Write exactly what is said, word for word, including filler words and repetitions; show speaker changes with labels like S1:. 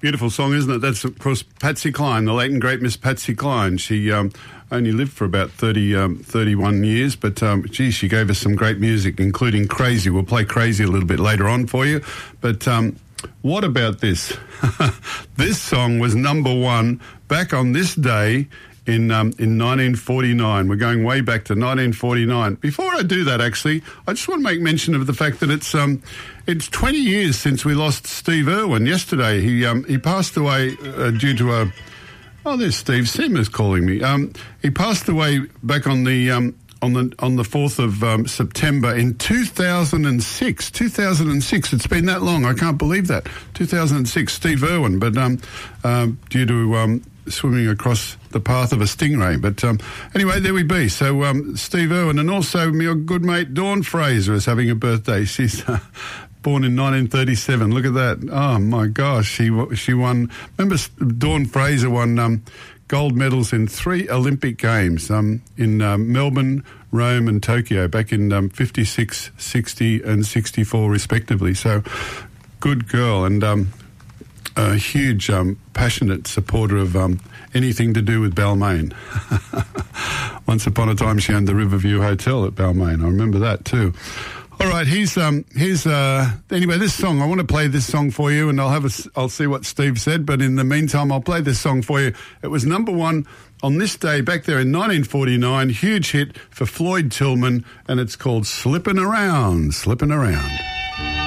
S1: Beautiful song, isn't it? That's, of course, Patsy Cline, the late and great Miss Patsy Cline. She um, only lived for about thirty, um, thirty-one years, but, um, gee, she gave us some great music, including Crazy. We'll play Crazy a little bit later on for you. But um, what about this? This song was number one back on this day in um, in nineteen forty-nine. We're going way back to nineteen forty-nine. Before I do that, actually, I just want to make mention of the fact that it's um, it's twenty years since we lost Steve Irwin. Yesterday, he um, he passed away uh, due to a... Oh, there's Steve Simmers calling me. Um, he passed away back on the... Um, on the on the fourth of um, September in two thousand six. two thousand six, it's been that long, I can't believe that. two thousand six, Steve Irwin, but um, um, due to um, swimming across the path of a stingray. But um, anyway, there we be. So um, Steve Irwin, and also my good mate Dawn Fraser is having a birthday. She's... Uh, born in nineteen thirty-seven. Look at that. Oh, my gosh. She she won... Remember, Dawn Fraser won um, gold medals in three Olympic Games um, in um, Melbourne, Rome and Tokyo back in um, fifty-six, sixty and sixty-four, respectively. So, good girl, and um, a huge, um, passionate supporter of um, anything to do with Balmain. Once upon a time, she owned the Riverview Hotel at Balmain. I remember that too. All right, here's um, here's uh, anyway. This song, I want to play this song for you, and I'll have a, I'll see what Steve said. But in the meantime, I'll play this song for you. It was number one on this day back there in nineteen forty-nine. Huge hit for Floyd Tillman, and it's called "Slippin' Around, Slippin' Around."